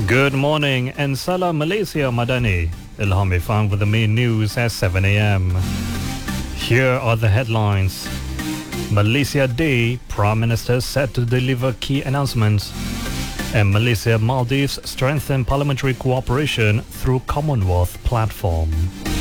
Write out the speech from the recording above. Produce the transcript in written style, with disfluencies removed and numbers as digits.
Good morning and Salam Malaysia Madani. Ilham Ifan with the main news at 7 a.m. Here are the headlines. Malaysia Day, Prime Minister set to deliver key announcements. And Malaysia-Maldives strengthen parliamentary cooperation through Commonwealth platform.